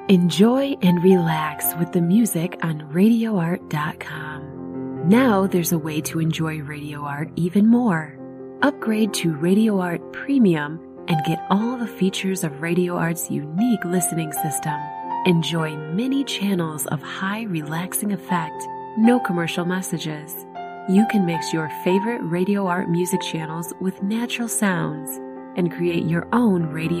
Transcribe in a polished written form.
Enjoy and relax with the music on RadioArt.com. Now there's a way to enjoy Radio Art even more. Upgrade to Radio Art Premium and get all the features of Radio Art's unique listening system. Enjoy many channels of high relaxing effect, no commercial messages. You can mix your favorite Radio Art music channels with natural sounds and create your own radio